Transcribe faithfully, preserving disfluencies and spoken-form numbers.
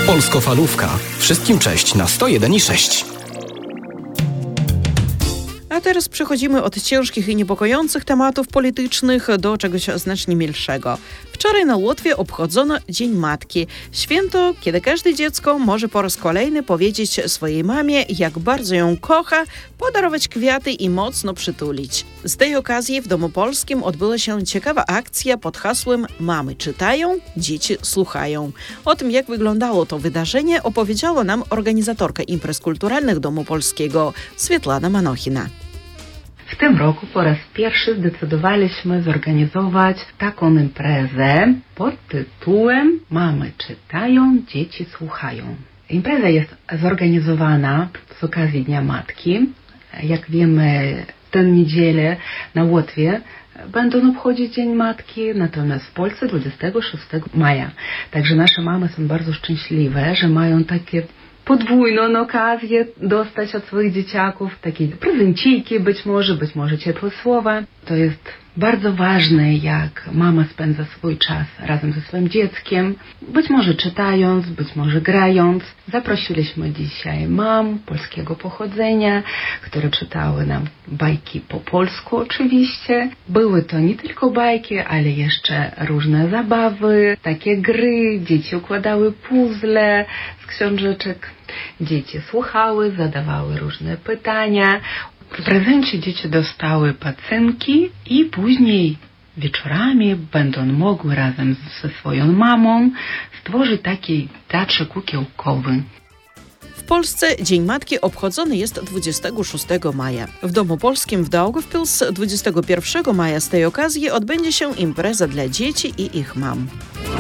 Polskofalówka. Wszystkim cześć na sto jeden i sześć. A teraz przechodzimy od ciężkich i niepokojących tematów politycznych do czegoś znacznie milszego. Wczoraj na Łotwie obchodzono Dzień Matki. Święto, kiedy każde dziecko może po raz kolejny powiedzieć swojej mamie, jak bardzo ją kocha, podarować kwiaty i mocno przytulić. Z tej okazji w Domu Polskim odbyła się ciekawa akcja pod hasłem Mamy czytają, dzieci słuchają. O tym, jak wyglądało to wydarzenie, opowiedziała nam organizatorka imprez kulturalnych Domu Polskiego Swietlana Manochina. W tym roku po raz pierwszy zdecydowaliśmy zorganizować taką imprezę pod tytułem Mamy czytają, dzieci słuchają. Impreza jest zorganizowana z okazji Dnia Matki. Jak wiemy, w tę niedzielę na Łotwie będą obchodzić Dzień Matki, natomiast w Polsce dwudziestego szóstego maja. Także nasze mamy są bardzo szczęśliwe, że mają takie podwójną okazję dostać od swoich dzieciaków takie prezenciki, być może, być może ciepłe słowa. To jest bardzo ważne, jak mama spędza swój czas razem ze swoim dzieckiem, być może czytając, być może grając. Zaprosiliśmy dzisiaj mam polskiego pochodzenia, które czytały nam bajki po polsku oczywiście. Były to nie tylko bajki, ale jeszcze różne zabawy, takie gry, dzieci układały puzzle z książeczek. Dzieci słuchały, zadawały różne pytania. W prezencie dzieci dostały pacynki i później wieczorami będą mogły razem ze swoją mamą stworzyć taki teatrze kukiełkowy. W Polsce Dzień Matki obchodzony jest dwudziestego szóstego maja. W Domu Polskim w Daugavpils dwudziestego pierwszego maja z tej okazji odbędzie się impreza dla dzieci i ich mam.